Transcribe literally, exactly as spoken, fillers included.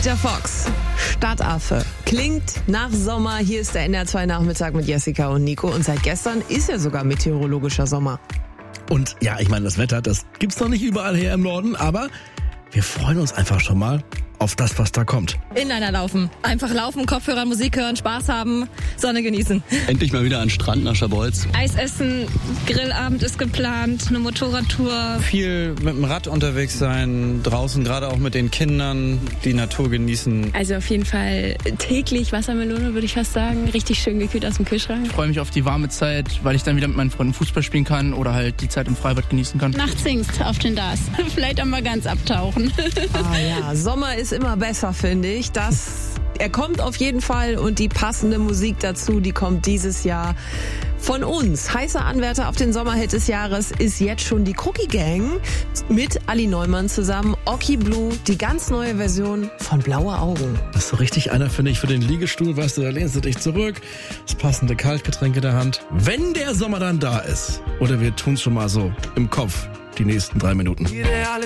Peter Fox, Stadtaffe. Klingt nach Sommer. Hier ist der N R zwei Nachmittag mit Jessica und Nico. Und seit gestern ist ja sogar meteorologischer Sommer. Und ja, ich meine, das Wetter, das gibt's noch nicht überall her im Norden, aber wir freuen uns einfach schon mal auf das, was da kommt. Inliner laufen. Einfach laufen, Kopfhörer, Musik hören, Spaß haben, Sonne genießen. Endlich mal wieder an den Strand nach Schabolz. Eis essen, Grillabend ist geplant, eine Motorradtour. Viel mit dem Rad unterwegs sein, draußen, gerade auch mit den Kindern, die Natur genießen. Also auf jeden Fall täglich Wassermelone, würde ich fast sagen. Richtig schön gekühlt aus dem Kühlschrank. Ich freue mich auf die warme Zeit, weil ich dann wieder mit meinen Freunden Fußball spielen kann oder halt die Zeit im Freibad genießen kann. Nachts singst auf den Das. Vielleicht einmal ganz abtauchen. Ah ja, Sommer ist immer besser, finde ich. Das, er kommt auf jeden Fall und die passende Musik dazu, die kommt dieses Jahr von uns. Heißer Anwärter auf den Sommerhit des Jahres ist jetzt schon die Cookie Gang mit Ali Neumann zusammen. Oki Blue, die ganz neue Version von Blaue Augen. Das ist so richtig einer, finde ich, für den Liegestuhl. Weißt du, da lehnst du dich zurück, das passende Kaltgetränk in der Hand. Wenn der Sommer dann da ist, oder wir tun's schon mal so im Kopf, die nächsten drei Minuten.